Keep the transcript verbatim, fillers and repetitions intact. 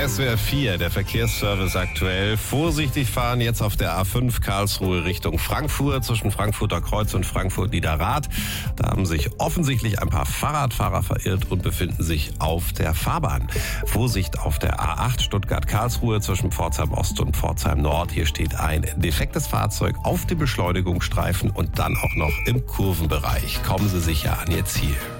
S W R vier, der Verkehrsservice aktuell. Vorsichtig fahren jetzt auf der A fünf Karlsruhe Richtung Frankfurt, zwischen Frankfurter Kreuz und Frankfurt Niederrad. Da haben sich offensichtlich ein paar Fahrradfahrer verirrt und befinden sich auf der Fahrbahn. Vorsicht auf der A acht Stuttgart-Karlsruhe zwischen Pforzheim Ost und Pforzheim Nord. Hier steht ein defektes Fahrzeug auf dem Beschleunigungsstreifen und dann auch noch im Kurvenbereich. Kommen Sie sicher an Ihr Ziel.